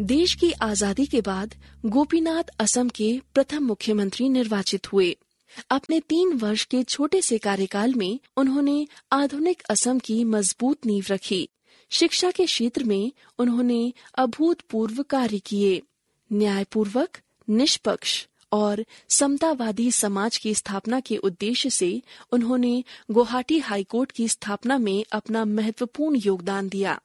देश की आजादी के बाद गोपीनाथ असम के प्रथम मुख्यमंत्री निर्वाचित हुए। अपने 3 वर्ष के छोटे से कार्यकाल में उन्होंने आधुनिक असम की मजबूत नींव रखी। शिक्षा के क्षेत्र में उन्होंने अभूतपूर्व कार्य किए। न्यायपूर्वक, निष्पक्ष और समतावादी समाज की स्थापना के उद्देश्य से उन्होंने गुवाहाटी हाईकोर्ट की स्थापना में अपना महत्वपूर्ण योगदान दिया।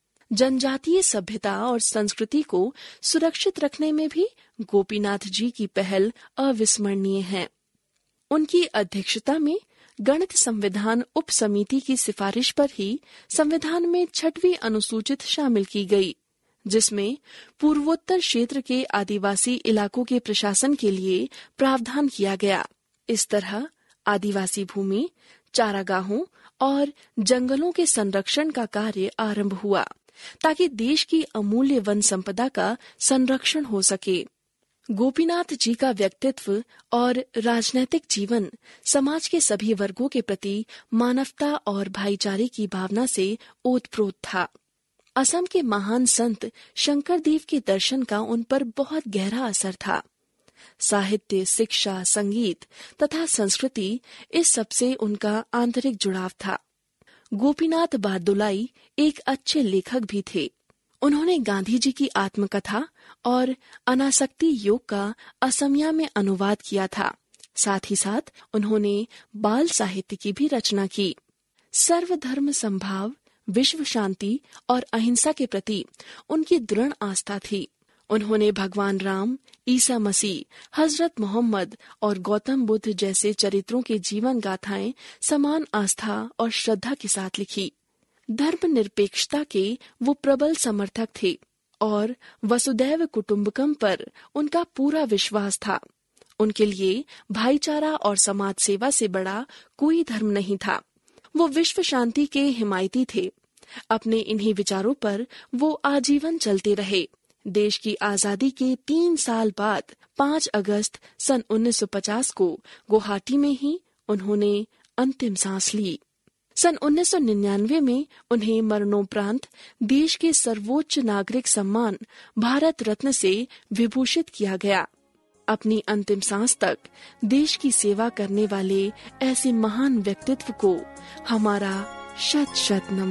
जनजातीय सभ्यता और संस्कृति को सुरक्षित रखने में भी गोपीनाथ जी की पहल अविस्मरणीय है। उनकी अध्यक्षता में गणित संविधान उप समिति की सिफारिश पर ही संविधान में 6वीं अनुसूचित शामिल की गई, जिसमें पूर्वोत्तर क्षेत्र के आदिवासी इलाकों के प्रशासन के लिए प्रावधान किया गया। इस तरह आदिवासी भूमि, चारागाहों और जंगलों के संरक्षण का कार्य आरंभ हुआ, ताकि देश की अमूल्य वन संपदा का संरक्षण हो सके। गोपीनाथ जी का व्यक्तित्व और राजनैतिक जीवन समाज के सभी वर्गों के प्रति मानवता और भाईचारे की भावना से ओतप्रोत था। असम के महान संत शंकरदेव के दर्शन का उन पर बहुत गहरा असर था। साहित्य, शिक्षा, संगीत तथा संस्कृति, इस सबसे उनका आंतरिक जुड़ाव था। गोपीनाथ बारदुलाई एक अच्छे लेखक भी थे। उन्होंने गांधी जी की आत्मकथा और अनासक्ति योग का असमिया में अनुवाद किया था। साथ ही साथ उन्होंने बाल साहित्य की भी रचना की। सर्वधर्म समभाव, विश्व शांति और अहिंसा के प्रति उनकी दृढ़ आस्था थी। उन्होंने भगवान राम, ईसा मसीह, हजरत मोहम्मद और गौतम बुद्ध जैसे चरित्रों के जीवन गाथाएं समान आस्था और श्रद्धा के साथ लिखी। धर्मनिरपेक्षता के वो प्रबल समर्थक थे और वसुदैव कुटुंबकम पर उनका पूरा विश्वास था। उनके लिए भाईचारा और समाज सेवा से बड़ा कोई धर्म नहीं था। वो विश्व शांति के हिमायती थे। अपने इन्हीं विचारों पर वो आजीवन चलते रहे। देश की आजादी के 3 साल बाद 5 अगस्त सन 1950 को गुवाहाटी में ही उन्होंने अंतिम सांस ली। सन 1999 में उन्हें मरणोपरांत देश के सर्वोच्च नागरिक सम्मान भारत रत्न से विभूषित किया गया। अपनी अंतिम सांस तक देश की सेवा करने वाले ऐसे महान व्यक्तित्व को हमारा शत शत नमन।